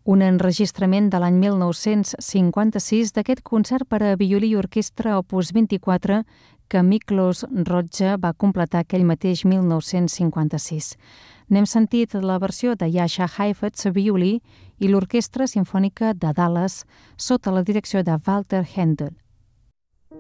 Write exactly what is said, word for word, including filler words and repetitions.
Un enregistrament de l'any mil nou-cents cinquanta-sis d'aquest concert per a violí i orquestra opus vint-i-quatre que Miklos Rozsa va completar aquell mateix mil nou-cents cinquanta-sis. N'hem sentit la versió de Jascha Heifetz a violí i l'Orquestra Simfònica de Dallas sota la direcció de Walter Händel.